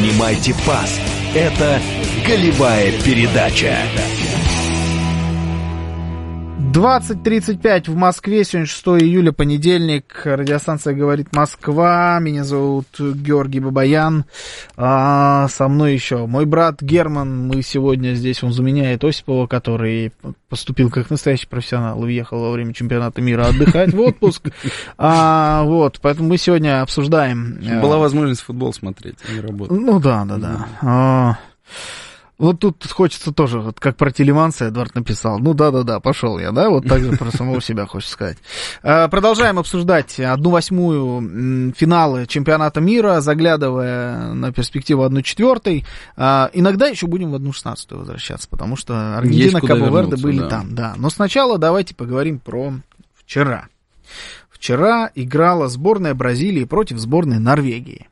Принимайте пас. Это «Голевая передача». 20:35 в Москве, сегодня 6 июля, понедельник, радиостанция «Говорит Москва», меня зовут Георгий Бабаян, со мной еще мой брат Герман, мы сегодня здесь, он заменяет Осипова, который поступил как настоящий профессионал и уехал во время чемпионата мира отдыхать в отпуск, вот, поэтому мы сегодня обсуждаем... Была возможность футбол смотреть, а не работать. Ну да. Вот тут хочется тоже, вот как про Телеманса Эдвард написал, ну да, пошел я, да, вот так же про самого себя хочется сказать. Продолжаем обсуждать 1/8 финала чемпионата мира, заглядывая на перспективу 1/4. Иногда еще будем в 1/16 возвращаться, потому что Аргентина, Кабо-Верде были там, да. Но сначала давайте поговорим про вчера. Вчера играла сборная Бразилии против сборной Норвегии.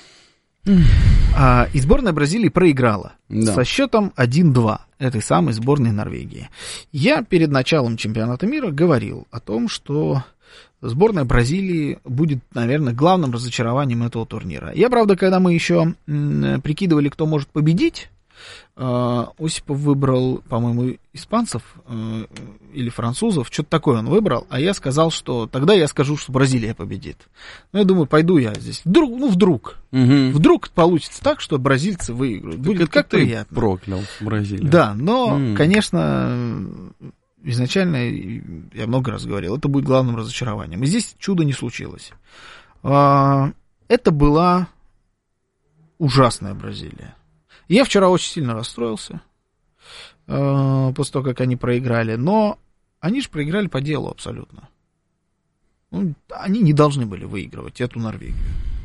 И сборная Бразилии проиграла со счетом 1-2 этой самой сборной Норвегии. Я перед началом чемпионата мира говорил о том, что сборная Бразилии будет, наверное, главным разочарованием этого турнира. Я, правда, когда мы еще прикидывали, кто может победить, Осипов выбрал, по-моему, испанцев или французов, что-то такое он выбрал, а я сказал, что тогда я скажу, что Бразилия победит. Ну, я думаю, пойду я здесь. Вдруг получится так, что бразильцы выиграют. Так будет как приятно. Проклял Бразилию. Да, но, конечно, изначально, я много раз говорил, это будет главным разочарованием. И здесь чудо не случилось. Это была ужасная Бразилия. Я вчера очень сильно расстроился после того, как они проиграли, но они же проиграли по делу абсолютно. Они не должны были выигрывать эту Норвегию.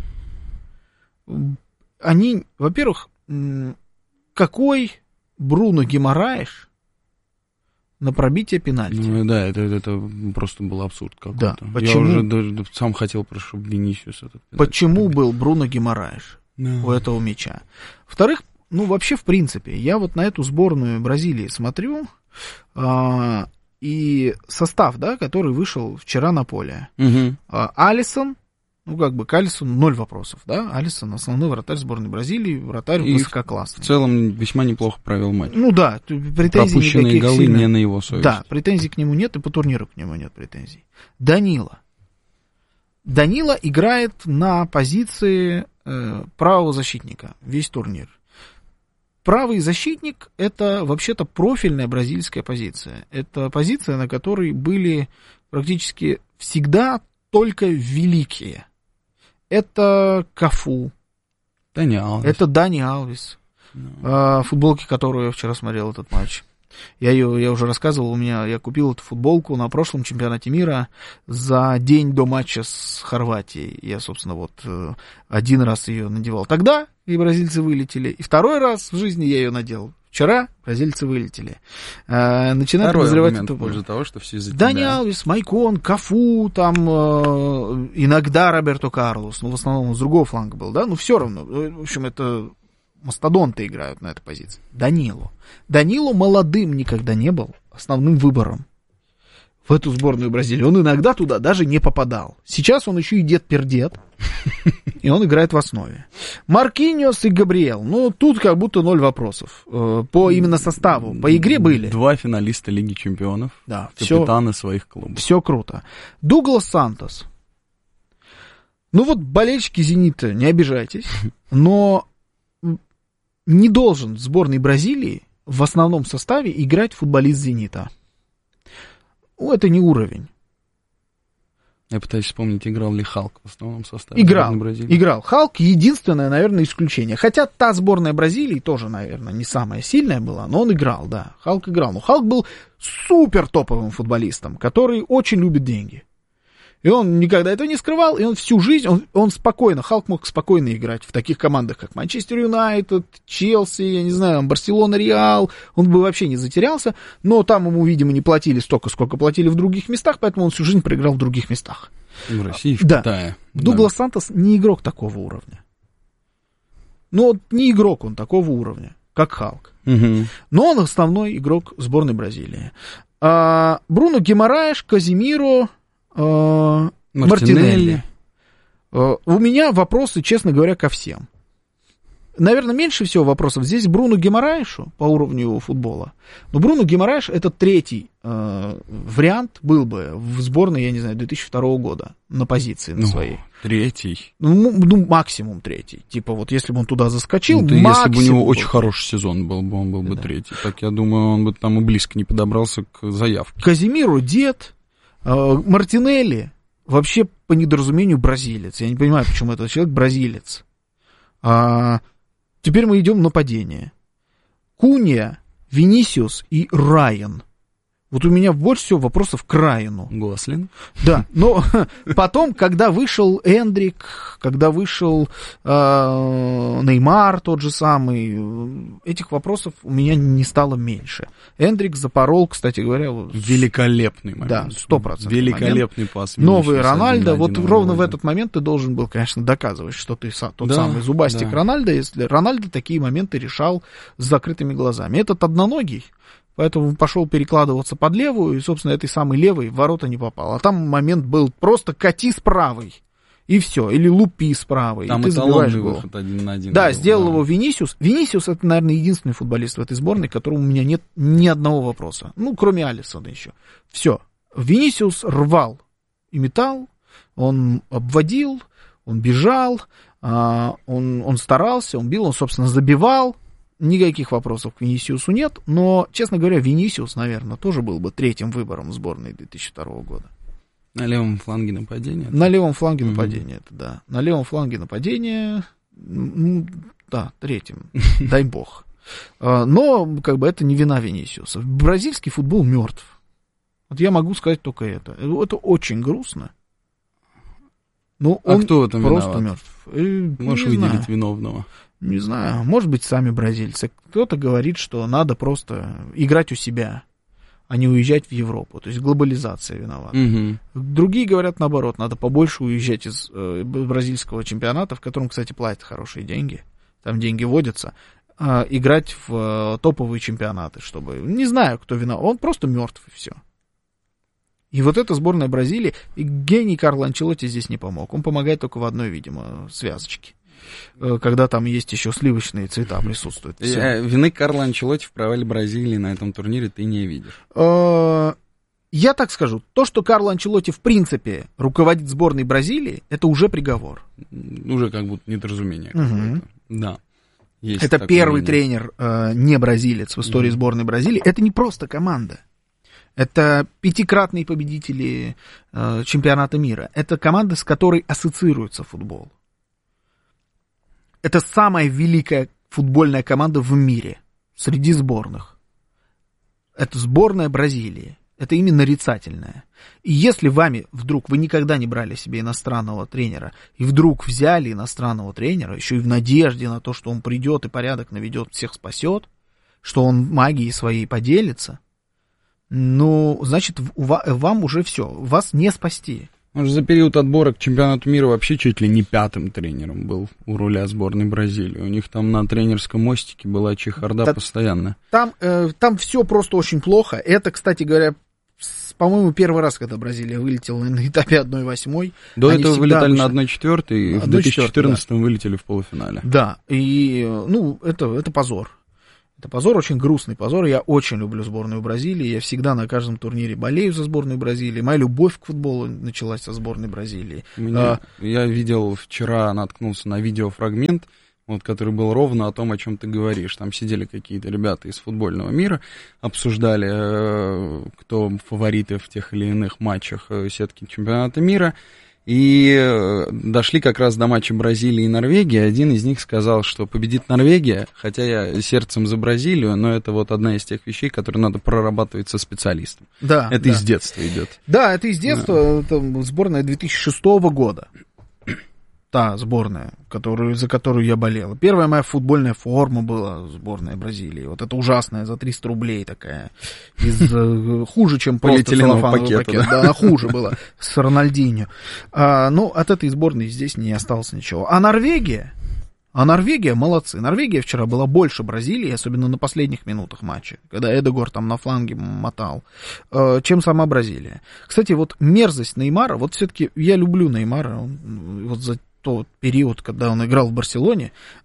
Они, во-первых, какой Бруно Гимараеш на пробитие пенальти? Ну да, это просто был абсурд какой-то. Да, почему? Я уже сам хотел, чтобы Винисиус этот пенальти. Почему был Бруно Гимараеш у этого мяча? Во-вторых, вообще, в принципе, я вот на эту сборную Бразилии смотрю, и состав, да, который вышел вчера на поле. Алисон, к Алисону 0 вопросов, да, Алисон основной вратарь сборной Бразилии, вратарь высококлассный. В целом весьма неплохо провел матч. Ну да, претензий пропущенные никаких голы не на его совесть. Да, претензий к нему нет, и по турниру к нему нет претензий. Данила играет на позиции правого защитника весь турнир. Правый защитник — это вообще-то профильная бразильская позиция. Это позиция, на которой были практически всегда только великие. Это Кафу. Это Дани Алвес. Футболки, которую я вчера смотрел этот матч. Я уже рассказывал, я купил эту футболку на прошлом чемпионате мира за день до матча с Хорватией. Я, собственно, один раз ее надевал тогда, и бразильцы вылетели. И второй раз в жизни я ее надел. Вчера бразильцы вылетели. Начинают подозревать это. Позже того, что все из-за Дани Алвес, Майкон, Кафу, там иногда Роберто Карлос. В основном с другого фланга был, да? Но все равно. В общем, это мастодонты играют на этой позиции. Данилу молодым никогда не был основным выбором в эту сборную Бразилии. Он иногда туда даже не попадал. Сейчас он еще и дед-пердед, и он играет в основе. Маркиньос и Габриэл. Тут как будто 0 вопросов. По именно составу. По игре были. 2 финалиста Лиги Чемпионов. Да, капитаны своих клубов. Все круто. Дуглас Сантос. Болельщики «Зенита», не обижайтесь, но не должен в сборной Бразилии в основном составе играть футболист «Зенита». Это не уровень. Я пытаюсь вспомнить, играл ли Халк в основном составе. Играл. Халк единственное, наверное, исключение. Хотя та сборная Бразилии тоже, наверное, не самая сильная была, но он играл, да. Халк играл. Но Халк был супер топовым футболистом, который очень любит деньги. И он никогда этого не скрывал, и он всю жизнь, он спокойно, Халк мог спокойно играть в таких командах, как Манчестер Юнайтед, Челси, я не знаю, Барселона, Реал, он бы вообще не затерялся, но там ему, видимо, не платили столько, сколько платили в других местах, поэтому он всю жизнь проиграл в других местах. В России, в Китае. Дуглас Сантос не игрок такого уровня. Не игрок он такого уровня, как Халк. Но он основной игрок сборной Бразилии. Бруно Гимараеш, Казимиро, Мартинелли. У меня вопросы, честно говоря, ко всем. наверное, меньше всего вопросов здесь Бруно Гимараишу по уровню футбола. Но Бруно Гимараиш — это третий вариант был бы в сборной, я не знаю, 2002 года на позиции на своей. Третий. Ну, максимум третий. Типа вот если бы он туда заскочил, если бы у него очень хороший сезон был бы, он был бы третий. Так я думаю, он бы там и близко не подобрался к заявке. Казимиру дед, Мартинелли вообще по недоразумению бразилец. Я не понимаю, почему этот человек бразилец. Теперь мы идем в нападение. Кунья, Винисиус и Райан. Вот у меня больше всего вопросов к Райану. Гослинг. Да, но потом, когда вышел Эндрик, когда вышел Неймар тот же самый, этих вопросов у меня не стало меньше. Эндрик запорол, кстати говоря... Великолепный момент. Да, 100%. Великолепный пас. Новый Рональдо. Вот ровно в этот момент ты должен был, конечно, доказывать, что ты тот самый зубастик Рональдо, если Рональдо такие моменты решал с закрытыми глазами. Этот одноногий, поэтому пошел перекладываться под левую, и, собственно, этой самой левой в ворота не попал. А там момент был просто кати с правой, и все. Или лупи с правой, там и ты забиваешь гол. Выход 1-1. Да, сделал его Винисиус. Винисиус — это, наверное, единственный футболист в этой сборной, к которому у меня нет ни одного вопроса. Ну, кроме Алиссона еще. Все. Винисиус рвал и метал, он обводил, он бежал, он старался, он бил, он, собственно, забивал. Никаких вопросов к Винисиусу нет, но, честно говоря, Винисиус, наверное, тоже был бы третьим выбором сборной 2002 года. На левом фланге нападения? На левом фланге нападения, это да. На левом фланге нападения, да, третьим, дай бог. Но, как бы, это не вина Винисиуса. Бразильский футбол мертв. Вот я могу сказать только это. Это очень грустно. Но он кто в этом просто виноват? Мертв. Можешь выделить виновного? Не знаю, может быть, сами бразильцы. Кто-то говорит, что надо просто играть у себя, а не уезжать в Европу. То есть глобализация виновата. Угу. Другие говорят наоборот, надо побольше уезжать из бразильского чемпионата, в котором, кстати, платят хорошие деньги. Там деньги водятся. Играть в топовые чемпионаты, чтобы... Не знаю, кто виноват. Он просто мертв, и все. И вот эта сборная Бразилии, и гений Карло Анчелотти здесь не помог. Он помогает только в одной, видимо, связочке. Когда там есть еще сливочные цвета присутствуют. Вины Карло Анчелотти в провале Бразилии на этом турнире ты не видишь. Я так скажу, то, что Карло Анчелотти в принципе руководит сборной Бразилии, это уже приговор. Уже как будто недоразумение какое-то. Да. Это первый тренер не бразилец в истории сборной Бразилии. Это не просто команда. Это 5-кратные победители чемпионата мира. Это команда, с которой ассоциируется футбол. Это самая великая футбольная команда в мире среди сборных. Это сборная Бразилии. Это именно нарицательная. И если вы никогда не брали себе иностранного тренера, и вдруг взяли иностранного тренера, еще и в надежде на то, что он придет и порядок наведет, всех спасет, что он магией своей поделится, ну, значит, вам уже все, вас не спасти. Он же за период отбора к чемпионату мира вообще чуть ли не 5-м тренером был у руля сборной Бразилии. У них там на тренерском мостике была чехарда постоянно. Там все просто очень плохо. Это, кстати говоря, по-моему, первый раз, когда Бразилия вылетела на этапе 1/8. До этого вылетали на 1/4, и в 2014 вылетели в полуфинале. Да, и, это позор. Это позор, очень грустный позор. Я очень люблю сборную Бразилии. Я всегда на каждом турнире болею за сборную Бразилии. Моя любовь к футболу началась со сборной Бразилии. Я видел вчера, наткнулся на видеофрагмент, который был ровно о том, о чем ты говоришь. Там сидели какие-то ребята из футбольного мира, обсуждали, кто фавориты в тех или иных матчах сетки чемпионата мира. И дошли как раз до матча Бразилии и Норвегии. Один из них сказал, что победит Норвегия, хотя я сердцем за Бразилию, но это вот одна из тех вещей, которые надо прорабатывать со специалистом. Да, это из детства идет. Да, это из детства. Да. Это сборная 2006 года. Та сборная, за которую я болел. Первая моя футбольная форма была сборная Бразилии. Вот это ужасная, за 300 рублей такая. Хуже, чем просто целлофановый пакет. Да, она хуже была, с Рональдиньо. Но от этой сборной здесь не осталось ничего. А Норвегия молодцы. Норвегия вчера была больше Бразилии, особенно на последних минутах матча, когда Эдегор там на фланге мотал, чем сама Бразилия. Кстати, вот мерзость Неймара, вот все-таки я люблю Неймара, вот за тот период, когда он играл в Барселоне,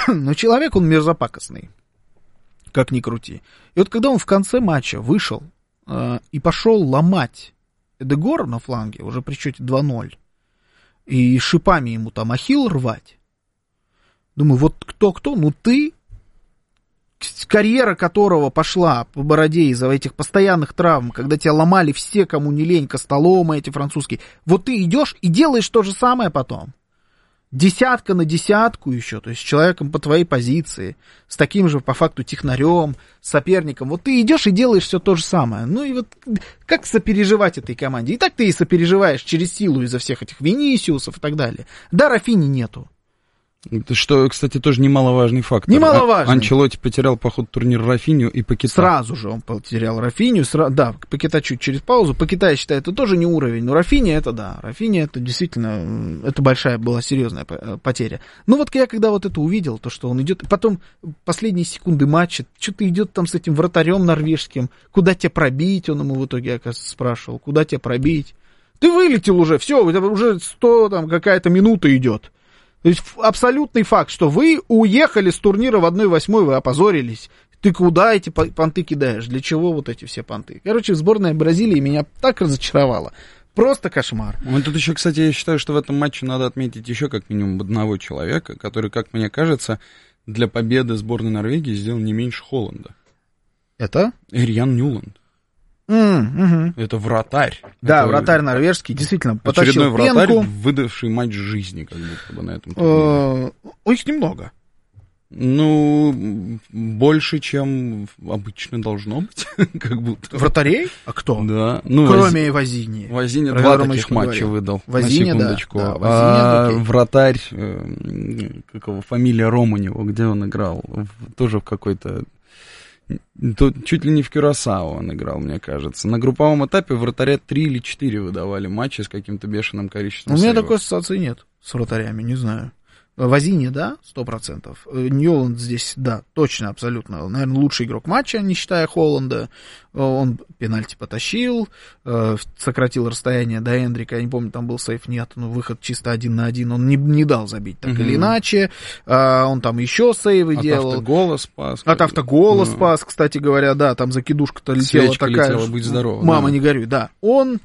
Но человек, он мерзопакостный, как ни крути. И вот когда он в конце матча вышел и пошел ломать Эдегора на фланге, уже при счете 2-0, и шипами ему там ахилл рвать, думаю, вот кто-кто, ну ты, карьера которого пошла по бороде из-за этих постоянных травм, когда тебя ломали все, кому не лень, Костоломы эти французские, вот ты идешь и делаешь то же самое потом. Десятка на десятку еще, то есть с человеком по твоей позиции, с таким же по факту технарем, соперником. Вот ты идешь и делаешь все то же самое. Ну и вот как сопереживать этой команде? И так ты и сопереживаешь через силу из-за всех этих Винисиусов и так далее. Да, Рафини нету. Что, кстати, тоже немаловажный фактор. Немаловажный. Анчелотти потерял по ходу турнира Рафинью и Пакета. Сразу же он потерял Рафинью. Да, Пакета чуть через паузу. Пакета, я считаю, это тоже не уровень. Но Рафинья это да. Рафинья это действительно, это большая была серьезная потеря. Ну вот я когда вот это увидел, то, что он идет, потом последние секунды матча, что-то идет там с этим вратарем норвежским, куда тебя пробить, он ему в итоге, оказывается, спрашивал, куда тебя пробить. Ты вылетел уже, все, уже 100, там какая-то минута идет. То есть абсолютный факт, что вы уехали с турнира в 1/8, вы опозорились. Ты куда эти понты кидаешь? Для чего вот эти все понты? Короче, сборная Бразилии меня так разочаровала. Просто кошмар. Вот тут еще, кстати, я считаю, что в этом матче надо отметить еще как минимум одного человека, который, как мне кажется, для победы сборной Норвегии сделал не меньше Холланда. Это? Эрьян Нюланд. Это вратарь. Да, это вратарь норвежский, действительно, потащил очередной вратарь, пенку. выдавший матч жизни, как будто бы на этом турнире. Их немного. Ну, больше, чем обычно должно быть, как будто. Вратарей? А кто? Да. Ну, кроме Возини. Возини 2 таких матча выдал, Возини, на секундочку. Да, Возини, вратарь, какого фамилия Романева, где он играл? Тоже в какой-то... Тут чуть ли не в Кюрасао он играл, мне кажется. На групповом этапе вратаря 3 или 4 выдавали матчи с каким-то бешеным количеством сейвов. У меня такой ассоциации нет с вратарями, не знаю. Возини, да, 100%. Ньюланд здесь, да, точно, абсолютно. Наверное, лучший игрок матча, не считая Холланда. Он пенальти потащил, сократил расстояние до Эндрика. Я не помню, там был сейф, нет, но выход чисто 1 на 1. Он не дал забить, так или иначе. Он там еще сейвы делал. От автогола спас, кстати говоря, да, там закидушка-то летела свечка такая. Летела, будь здоров. Мама, да. Не горюй, да. Он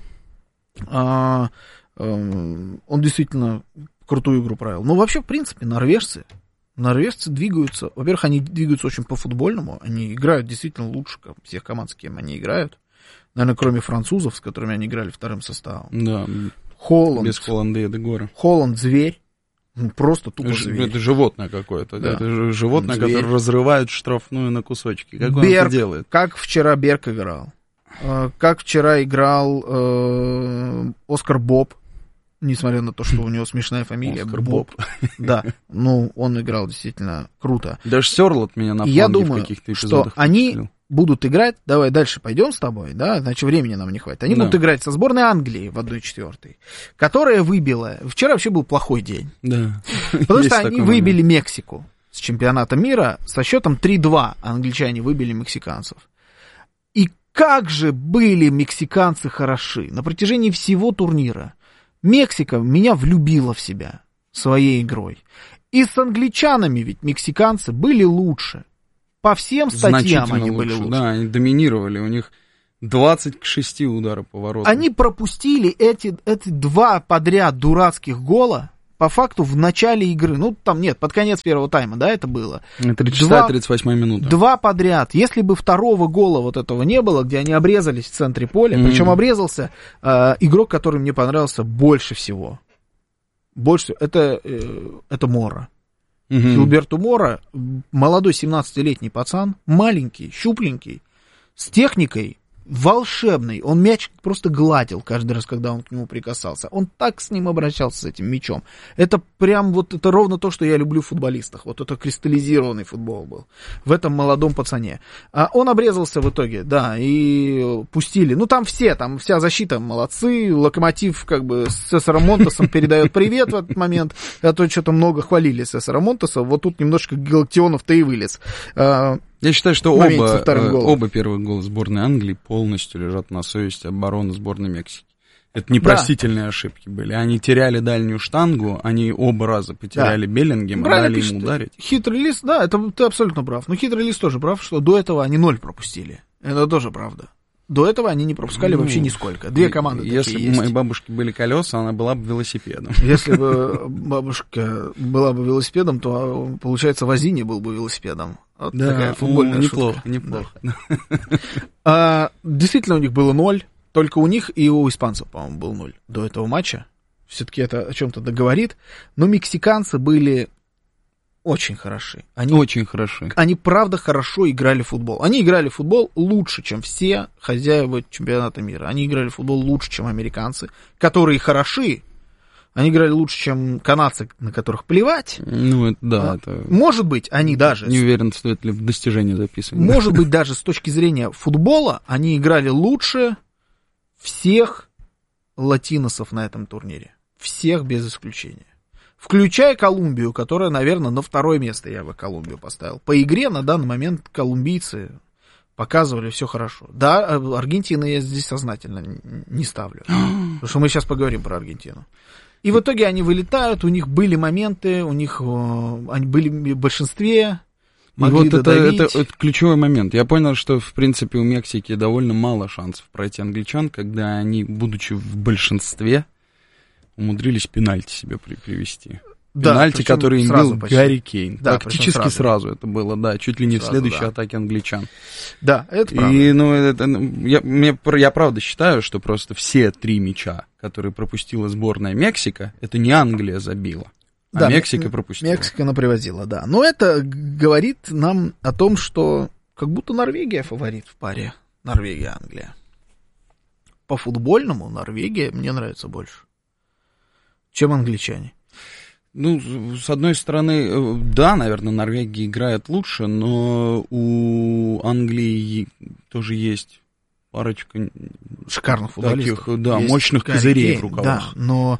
действительно... крутую игру провел. Ну, вообще, в принципе, норвежцы двигаются. Во-первых, они двигаются очень по-футбольному. Они играют действительно лучше всех команд, с кем они играют. Наверное, кроме французов, с которыми они играли вторым составом. Да. Холланд. Без Холланда и Эдегора. Холланд зверь. Ну, просто тупо зверь. Это животное какое-то. Да. Это животное, зверь. которое разрывает штрафную на кусочки. Как он Берг, это делает? как вчера Берг играл. Как вчера играл Оскар Боб. Несмотря на то, что у него смешная фамилия. Оскар Боб. Да, ну, он играл действительно круто. Даже Сёрлот меня на фланге я думаю, в каких-то эпизодах что они впечатлил. будут играть, давай дальше пойдем с тобой, да, значит, времени нам не хватит. Они будут играть со сборной Англии в 1/4, которая выбила, вчера вообще был плохой день. Да. Потому что они выбили Мексику с чемпионата мира со счетом 3-2. Англичане выбили мексиканцев. И как же были мексиканцы хороши на протяжении всего турнира. Мексика меня влюбила в себя своей игрой. И с англичанами ведь мексиканцы были лучше. По всем статьям они были лучше. Да, они доминировали. У них 20-6 удара по воротам. Они пропустили эти 2 подряд дурацких гола по факту в начале игры. Ну, там нет, под конец первого тайма, да, это было. 36-38 минута. 2 подряд. Если бы второго гола вот этого не было, где они обрезались в центре поля, причем обрезался игрок, который мне понравился больше всего. Больше это Мора. Хилберту Мора, молодой 17-летний пацан, маленький, щупленький, с техникой волшебный. Он мяч просто гладил каждый раз, когда он к нему прикасался. Он так с ним обращался, с этим мячом. Это прям вот, это ровно то, что я люблю в футболистах. Вот это кристаллизированный футбол был в этом молодом пацане. Он обрезался в итоге, да, и пустили. Ну, там вся защита молодцы. Локомотив как бы с Сесаром Монтесом передает привет в этот момент. А то что-то много хвалили Сесара Монтеса. Вот тут немножко Галактионов-то и вылез. Я считаю, что оба первых гола сборной Англии полностью лежат на совести обороны сборной Мексики. Это непростительные ошибки были. Они теряли дальнюю штангу, они оба раза потеряли Беллингема, дали ему ударить. Хитрый лис, да, это ты абсолютно прав. Но хитрый лис тоже прав, что до этого они 0 пропустили. Это тоже правда. До этого они не пропускали вообще нисколько. Две команды такие есть. Если бы у моей бабушки были колеса, она была бы велосипедом. Если бы бабушка была бы велосипедом, то, получается, Возини был бы велосипедом. Вот да, такая футбольная шутка. Неплохо. Да. Действительно, у них было 0. Только у них и у испанцев, по-моему, был 0 до этого матча. Все-таки это о чем-то договорит. Но мексиканцы были очень хороши. Очень хороши. Они, правда, хорошо играли в футбол. Они играли в футбол лучше, чем все хозяева чемпионата мира. Они играли в футбол лучше, чем американцы, которые хороши. Они играли лучше, чем канадцы, на которых плевать. Ну, это, да, это... Может быть, они даже... Не уверен, стоит ли в достижение записывать. Может быть, даже с точки зрения футбола, они играли лучше всех латиносов на этом турнире. Всех без исключения. Включая Колумбию, которая, наверное, на второе место я бы Колумбию поставил. По игре на данный момент колумбийцы показывали все хорошо. Да, Аргентину я здесь сознательно не ставлю. Потому что мы сейчас поговорим про Аргентину. И в итоге они вылетают, у них были моменты, они были в большинстве. Вот это ключевой момент. Я понял, что, в принципе, у Мексики довольно мало шансов пройти англичан, когда они, будучи в большинстве, умудрились пенальти себе привести. Да, пенальти, который имел Гарри Кейн. Да, практически сразу это было, да, чуть ли не сразу, в следующей атаке англичан. Да, это правда. И, я правда считаю, что просто все 3 мяча, которые пропустила сборная Мексика, это не Англия забила. Да, Мексика пропустила. Мексика напривозила, да. Но это говорит нам о том, что как будто Норвегия фаворит в паре. Норвегия-Англия. По футбольному Норвегия мне нравится больше, чем англичане. Ну, с одной стороны, да, наверное, Норвегия играет лучше, но у Англии тоже есть парочка шикарных футболистов. Таких, да, мощных козырей в рукавах. Да, но...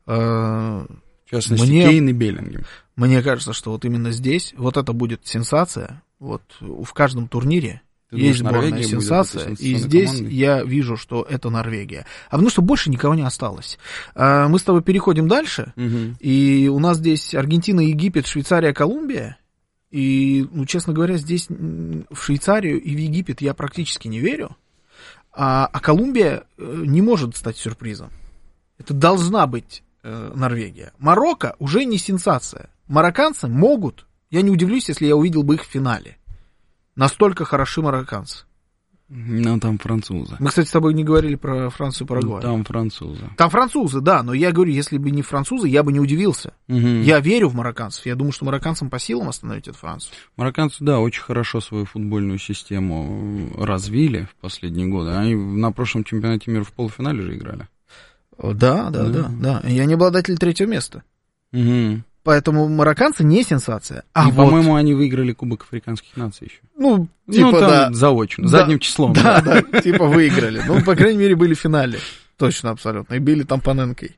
В частности, Кейн и Беллингем. Мне кажется, что вот именно здесь, вот это будет сенсация. Вот в каждом турнире есть сборная сенсация, и здесь командой? Я вижу, что это Норвегия. А потому что больше никого не осталось. Мы с тобой переходим дальше, и у нас здесь Аргентина, Египет, Швейцария, Колумбия. И, ну, честно говоря, здесь в Швейцарию и в Египет я практически не верю. А Колумбия не может стать сюрпризом. Это должна быть Норвегия. Марокко уже не сенсация. Марокканцы могут, я не удивлюсь, если я увидел бы их в финале. Настолько хороши марокканцы. Ну, там французы. Мы, кстати, с тобой не говорили про Францию и Парагвай. Там французы. Там французы, да, но я говорю, если бы не французы, я бы не удивился. Я верю в марокканцев. Я думаю, что марокканцам по силам остановить эту Францию. Марокканцы, да, очень хорошо свою футбольную систему развили в последние годы. Они на прошлом чемпионате мира в полуфинале же играли. Да. И они обладатели 3-го места. Поэтому марокканцы не сенсация. И, по-моему, они выиграли Кубок африканских наций еще. Ну, типа, там да. Заочно, задним числом. Да, типа выиграли. Ну, по крайней мере, были в финале. Точно, абсолютно. И били там Паненкой.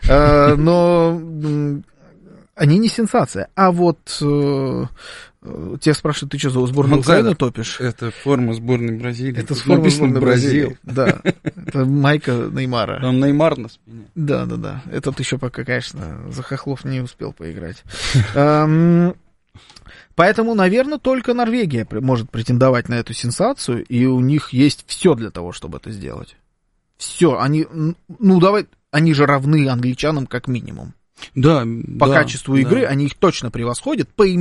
Но они не сенсация. А вот тебя спрашивают, ты что, за сборную Украины топишь? Это форма сборной Бразилии. Это форма сборной Бразилии. Да. Это майка Неймара. Там Неймар на спине. Да. Этот еще пока, конечно, за хохлов не успел поиграть. Поэтому, наверное, только Норвегия может претендовать на эту сенсацию, и у них есть все для того, чтобы это сделать. Все. Они же равны англичанам как минимум. Да. По качеству игры они их точно превосходят. По